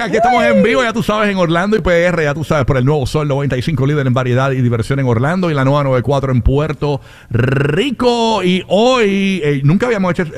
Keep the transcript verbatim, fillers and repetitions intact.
aquí estamos en vivo, ya tú sabes, en Orlando y P R, ya tú sabes, por el nuevo Sol noventa y cinco, líder en variedad y diversión en Orlando, y la nueva noventa y cuatro en Puerto Rico. Y hoy, eh, nunca habíamos hecho